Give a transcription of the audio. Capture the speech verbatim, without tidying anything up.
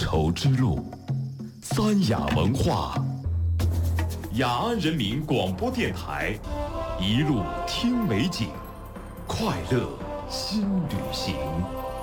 绸之路，三雅文化，雅安人民广播电台，一路听美景，快乐新旅行。